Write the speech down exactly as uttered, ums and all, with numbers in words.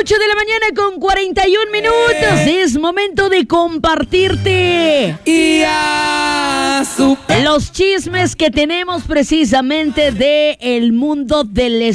ocho de la mañana con cuarenta y un minutos. Es momento de compartirte Y a su los chismes que tenemos precisamente del mundo del